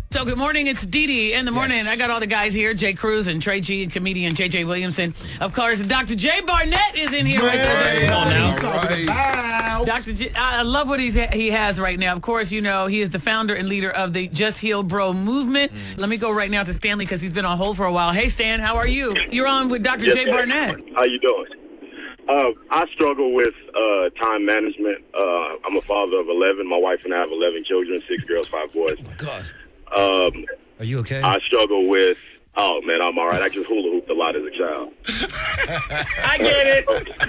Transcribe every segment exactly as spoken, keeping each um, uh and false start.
So good morning, it's Dee Dee in the morning. Yes. I got all the guys here, Jay Cruz and Trey G and comedian J J Williamson. Of course, Doctor Jay Barnett is in here. Hey, right now. Right. Doctor J, I love what he's he has right now. Of course, you know, he is the founder and leader of the Just Heal Bro movement. Mm. Let me go right now to Stanley because he's been on hold for a while. Hey, Stan, how are you? You're on with Doctor Yes, Jay sir. Barnett. How you doing? Uh, I struggle with uh, time management. Uh, I'm a father of eleven. My wife and I have eleven children, six girls, five boys. Oh, my God. Um, Are you okay? I struggle with, oh, man, I'm all right. I just hula hooped a lot as a child. I get it.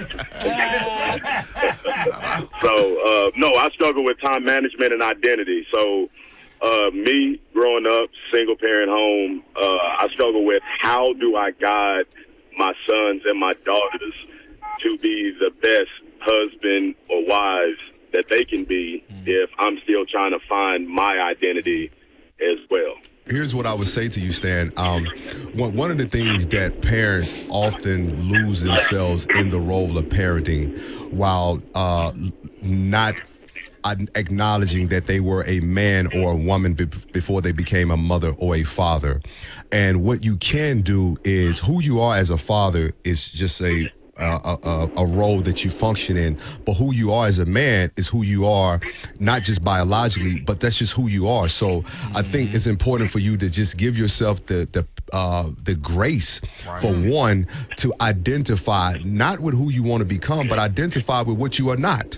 so, uh, no, I struggle with time management and identity. So, uh, me growing up, single parent home, uh, I struggle with how do I guide my sons and my daughters to be the best husband or wives that they can be mm. if I'm still trying to find my identity as well. Here's what I would say to you, Stan. Um, one, one of the things that parents often lose themselves in the role of parenting while uh, not acknowledging that they were a man or a woman be- before they became a mother or a father. And what you can do is who you are as a father is just a A, a, a role that you function in, but who you are as a man is who you are, not just biologically, but that's just who you are. So mm-hmm. I think it's important for you to just give yourself the the uh, the grace, right. for one, to identify not with who you want to become, but identify with what you are not.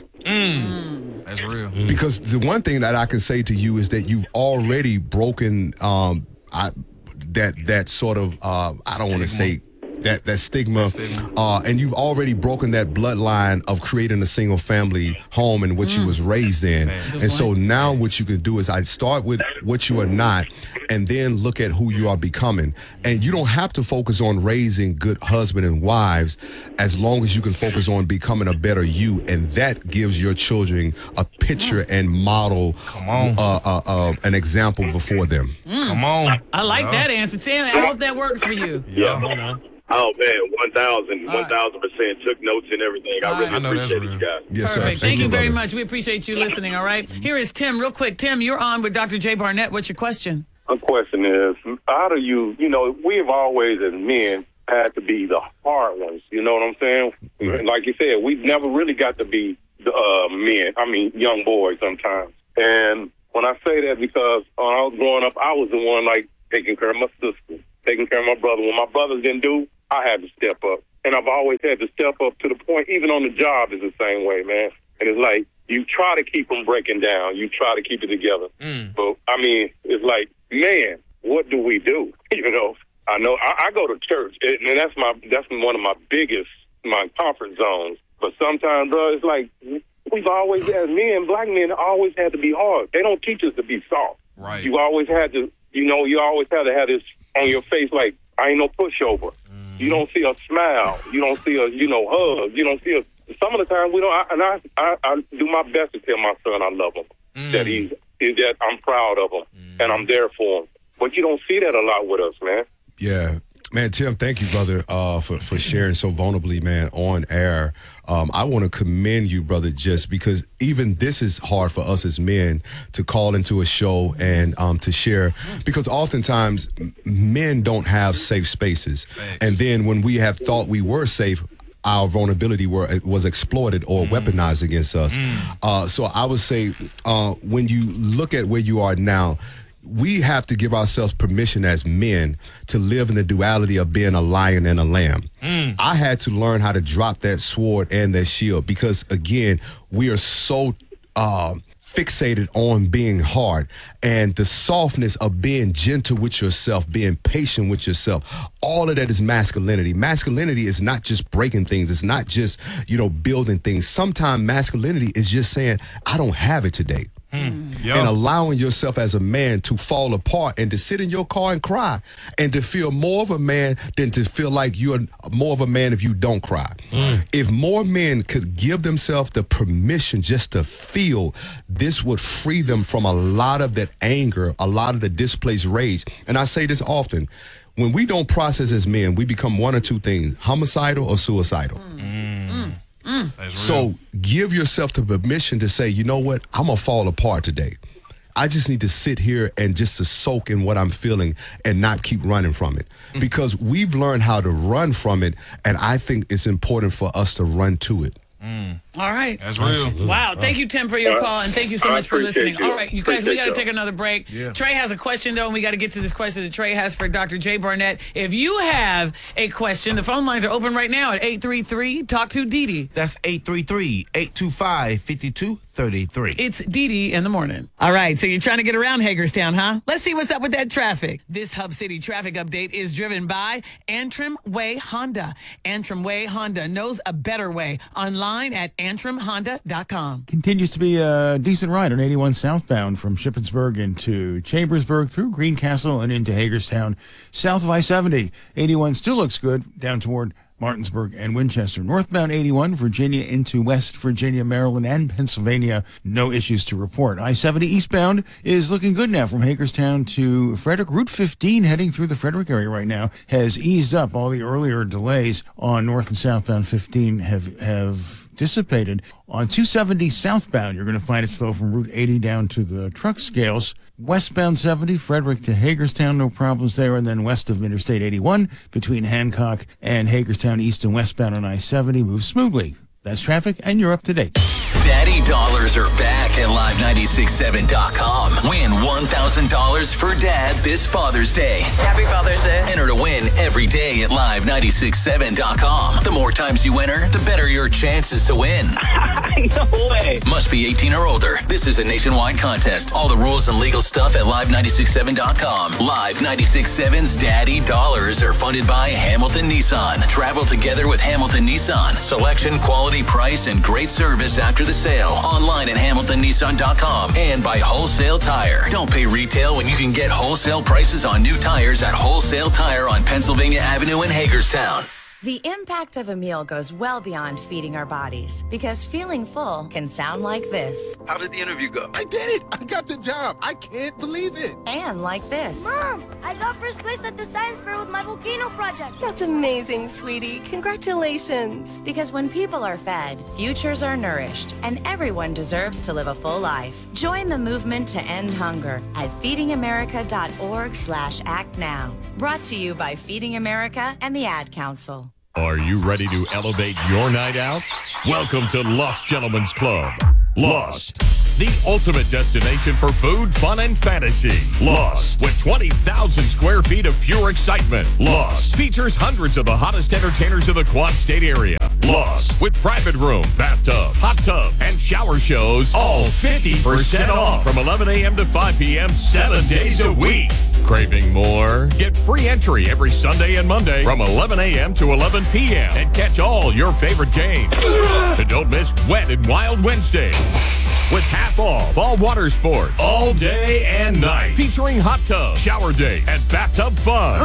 Mm. That's real. Mm. Because the one thing that I can say to you is that you've already broken um, I, that that sort of uh, I don't want to say. That that stigma, that stigma. Uh, and you've already broken that bloodline of creating a single family home in which mm. you was raised in. Man. And so now what you can do is I start with what you are not, and then look at who you are becoming. And you don't have to focus on raising good husband and wives, as long as you can focus on becoming a better you, and that gives your children a picture and model, Come on. Uh, uh, uh, an example before them. Mm. Come on. I like yeah. that answer, Tim. I hope that works for you. Yeah. yeah. Oh, man, one thousand, one thousand percent took notes and everything. I really I know appreciate that's it, you guys. Yes, Perfect. sir. Thank, Thank you you very brother. much. We appreciate you listening, all right? Here is Tim, real quick. Tim, you're on with Doctor Jay Barnett. What's your question? My question is, how do you, you know, we've always, as men, had to be the hard ones. You know what I'm saying? Right. Like you said, we've never really got to be the uh, men, I mean, young boys sometimes. And when I say that, because when I was growing up, I was the one, like, taking care of my sister, taking care of my brother. When my brothers didn't do, I had to step up. And I've always had to step up to the point, even on the job is the same way, man. And it's like, you try to keep them breaking down. You try to keep it together. Mm. But, I mean, it's like, man, what do we do? You know, I know I, I go to church, and that's my that's one of my biggest, my comfort zones. But sometimes, bro, it's like, we've always, as men, black men, always had to be hard. They don't teach us to be soft. Right. You always had to, you know, you always had to have this on your face, like, I ain't no pushover. Mm. You don't see a smile. You don't see a, you know, hug. You don't see a, some of the time we don't, I, and I, I, I do my best to tell my son I love him, mm. that he's, that I'm proud of him, mm. and I'm there for him. But you don't see that a lot with us, man. Yeah. Man, Tim, thank you, brother, uh, for, for sharing so vulnerably, man, on air. Um, I want to commend you, brother, just because even this is hard for us as men to call into a show and um, to share, because oftentimes men don't have safe spaces. Thanks. And then when we have thought we were safe, our vulnerability were, was exploited or mm. weaponized against us. Mm. Uh, so I would say uh, when you look at where you are now, we have to give ourselves permission as men to live in the duality of being a lion and a lamb. Mm. I had to learn how to drop that sword and that shield because, again, we are so uh, fixated on being hard, and the softness of being gentle with yourself, being patient with yourself. All of that is masculinity. Masculinity is not just breaking things. It's not just, you know, building things. Sometimes masculinity is just saying, I don't have it today. Mm. And allowing yourself as a man to fall apart and to sit in your car and cry and to feel more of a man than to feel like you're more of a man if you don't cry. Mm. If more men could give themselves the permission just to feel, this would free them from a lot of that anger, a lot of the displaced rage. And I say this often, when we don't process as men, we become one or two things, homicidal or suicidal. Mm. Mm. Mm. So give yourself the permission to say, you know what, I'm going to fall apart today. I just need to sit here and just to soak in what I'm feeling and not keep running from it. Because we've learned how to run from it, and I think it's important for us to run to it. Mm. All right. That's real. Wow. Thank you, Tim, for your call, and thank you so I much for appreciate listening. you. All right, you guys, we Appreciate got to y'all. take another break. Yeah. Trey has a question, though, and we got to get to this question that Trey has for Doctor Jay Barnett. If you have a question, the phone lines are open right now at eight three three, talk to Dee Dee. That's eight three three, eight two five, five two three three. It's Dee Dee in the morning. All right, so you're trying to get around Hagerstown, huh? Let's see what's up with that traffic. This Hub City traffic update is driven by Antrim Way Honda. Antrim Way Honda knows a better way. Online at antrim honda dot com. Continues to be a decent ride on eighty-one southbound from Shippensburg into Chambersburg through Greencastle and into Hagerstown. South of I seventy, eighty-one still looks good down toward Martinsburg and Winchester. Northbound eighty-one, Virginia into West Virginia, Maryland, and Pennsylvania. No issues to report. I seventy eastbound is looking good now from Hagerstown to Frederick. Route fifteen heading through the Frederick area right now has eased up. All the earlier delays on north and southbound fifteen have, have dissipated. On two seventy southbound, you're going to find it slow from Route eighty down to the truck scales. Westbound seventy, Frederick to Hagerstown, no problems there. And then west of Interstate eighty-one, between Hancock and Hagerstown, east and westbound on I seventy, moves smoothly. That's traffic, and you're up to date. Daddy dollars are back at live nine six seven dot com. Win one thousand dollars for Dad this Father's Day. Happy Father's Day. Enter to win every day at live nine six seven dot com. The more times you enter, the better your chances to win. No way. Must be eighteen or older. This is a nationwide contest. All the rules and legal stuff at live nine six seven dot com. Live nine six seven's Daddy Dollars are funded by Hamilton Nissan. Travel together with Hamilton Nissan. Selection, quality, price, and great service after the sale. Online at hamilton nissan dot com and by Wholesale Tire. Don't pay retail when you can get wholesale prices on new tires at Wholesale Tire on Pennsylvania Avenue in Hagerstown. The impact of a meal goes well beyond feeding our bodies, because feeling full can sound like this. How did the interview go? I did it! I got the job! I can't believe it! And like this. Mom, I got first place at the science fair with my volcano project. That's amazing, sweetie. Congratulations. Because when people are fed, futures are nourished, and everyone deserves to live a full life. Join the movement to end hunger at feeding america dot org slash act now. Brought to you by Feeding America and the Ad Council. Are you ready to elevate your night out? Welcome to Lost Gentlemen's Club. Lost, the ultimate destination for food, fun, and fantasy. Lost, with twenty thousand square feet of pure excitement. Lost features hundreds of the hottest entertainers of the Quad State area. Lost, with private room, bathtub, hot tub, and shower shows, all fifty percent off from eleven a.m. to five p.m. seven days a week. Craving more? Get free entry every Sunday and Monday from eleven a.m. to eleven p.m. and catch all your favorite games. And don't miss Wet and Wild Wednesday with half off all water sports all day and night, featuring hot tub, shower days, and bathtub fun.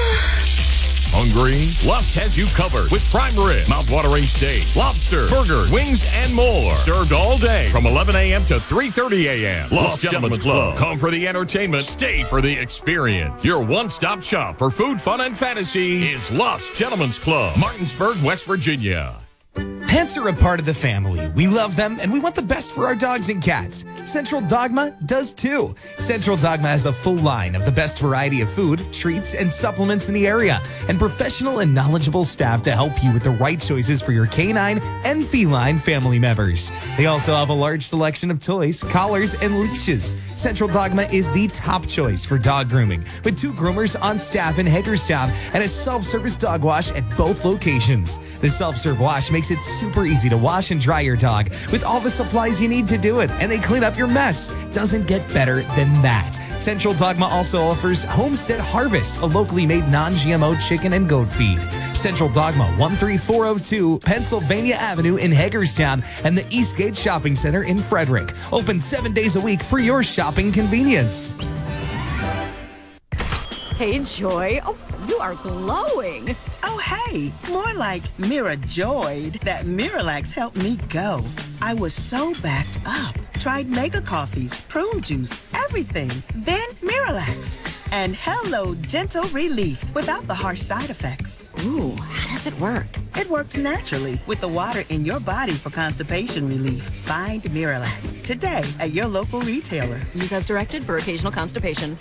Hungry? Lust has you covered with prime rib, mouth-watering steak, lobster, burgers, wings, and more. Served all day from eleven a.m. to three thirty a.m. Lost Gentlemen's Club. Come for the entertainment, stay for the experience. Your one-stop shop for food, fun, and fantasy is Lost Gentlemen's Club, Martinsburg, West Virginia. Pets are a part of the family. We love them, and we want the best for our dogs and cats. Central Dogma does too. Central Dogma has a full line of the best variety of food, treats, and supplements in the area, and professional and knowledgeable staff to help you with the right choices for your canine and feline family members. They also have a large selection of toys, collars, and leashes. Central Dogma is the top choice for dog grooming, with two groomers on staff in Hagerstown and a self-service dog wash at both locations. The self-serve wash makes it super easy to wash and dry your dog with all the supplies you need to do it, and they clean up your mess. Doesn't get better than that. Central Dogma also offers Homestead Harvest, a locally made non-G M O chicken and goat feed. Central Dogma, one three four oh two Pennsylvania Avenue in Hagerstown, and the Eastgate Shopping Center in Frederick. Open seven days a week for your shopping convenience. Hey, Joy. Oh, you are glowing. Oh, hey, more like Mira joyed that Miralax helped me go. I was so backed up. Tried mega coffees, prune juice, everything. Then Miralax. And hello, gentle relief without the harsh side effects. Ooh, how does it work? It works naturally with the water in your body for constipation relief. Find Miralax today at your local retailer. Use as directed for occasional constipation.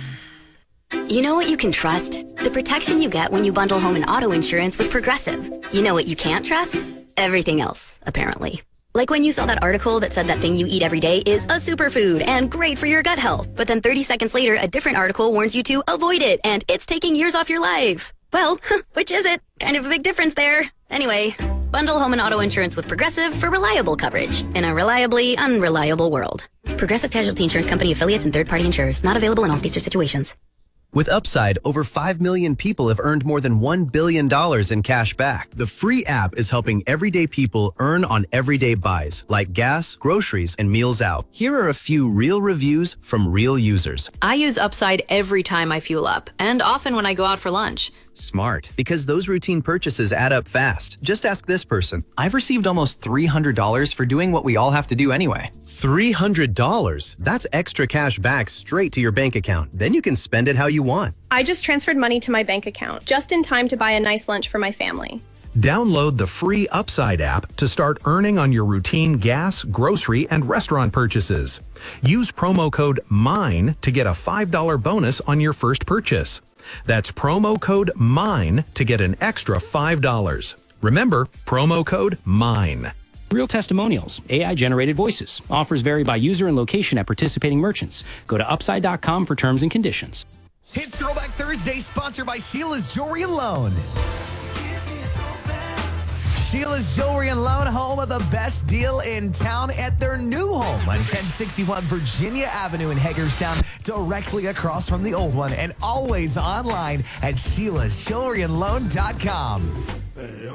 You know what you can trust? The protection you get when you bundle home and auto insurance with Progressive. You know what you can't trust? Everything else, apparently. Like when you saw that article that said that thing you eat every day is a superfood and great for your gut health, but then thirty seconds later, a different article warns you to avoid it and it's taking years off your life. Well, which is it? Kind of a big difference there. Anyway, bundle home and auto insurance with Progressive for reliable coverage in a reliably unreliable world. Progressive Casualty Insurance Company affiliates and third-party insurers. Not available in all states or situations. With Upside, over five million people have earned more than one billion dollars in cash back. The free app is helping everyday people earn on everyday buys, like gas, groceries, and meals out. Here are a few real reviews from real users. I use Upside every time I fuel up, and often when I go out for lunch. Smart, because those routine purchases add up fast. Just ask this person. I've received almost three hundred dollars for doing what we all have to do anyway. three hundred dollars? That's extra cash back straight to your bank account. Then you can spend it how you want. I just transferred money to my bank account, just in time to buy a nice lunch for my family. Download the free Upside app to start earning on your routine gas, grocery, and restaurant purchases. Use promo code MINE to get a five dollars bonus on your first purchase. That's promo code MINE to get an extra five dollars. Remember, promo code MINE. Real testimonials, A I-generated voices. Offers vary by user and location at participating merchants. Go to upside dot com for terms and conditions. It's Throwback Thursday, sponsored by Sheila's Jewelry and Loan. Sheila's Jewelry and Loan, home of the best deal in town at their new home on ten sixty-one Virginia Avenue in Hagerstown, directly across from the old one, and always online at sheilas jewelry and loan dot com.